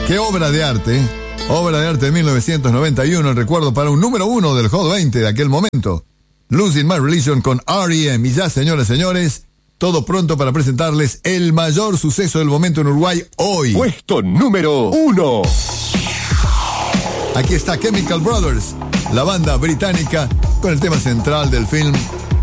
Qué obra de arte. Obra de arte de 1991, el recuerdo para un número 1 del Hot 20 de aquel momento. Losing My Religion con R.E.M. Y ya, señores, señores, todo pronto para presentarles el mayor suceso del momento en Uruguay hoy. Puesto número 1. Aquí está Chemical Brothers, la banda británica, con el tema central del film